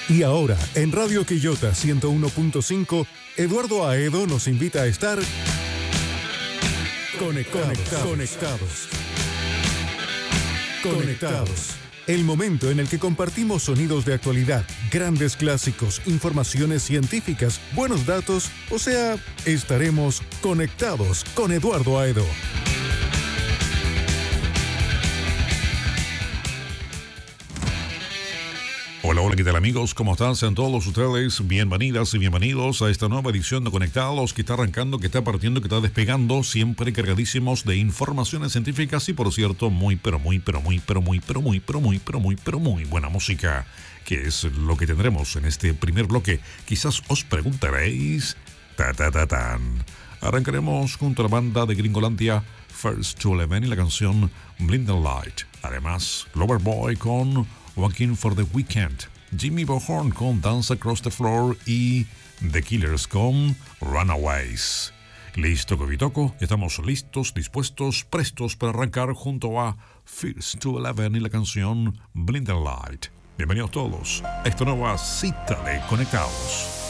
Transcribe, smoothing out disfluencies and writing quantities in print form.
Y ahora, en Radio Quillota 101.5, Eduardo Aedo nos invita a estar Conectados. El momento en el que compartimos sonidos de actualidad, grandes clásicos, informaciones científicas, buenos datos, o sea, estaremos conectados con Eduardo Aedo. Hola, hola, ¿qué tal amigos? ¿Cómo están? Sean todos ustedes bienvenidas y bienvenidos a esta nueva edición de Conectados que está arrancando, que está partiendo, que está despegando, siempre cargadísimos de informaciones científicas y por cierto, muy buena música, que es lo que tendremos en este primer bloque. Quizás os preguntaréis, arrancaremos junto a la banda de Gringolandia, First to Eleven y la canción Blinding Light. Además, Loverboy con Walking for the Weekend, Jimmy Bohorn con Dance Across the Floor y The Killers con Runaways. Listo, Covitoco, estamos listos, dispuestos, prestos para arrancar junto a First to Eleven y la canción Blinding Light. Bienvenidos todos a esta nueva cita de Conectados.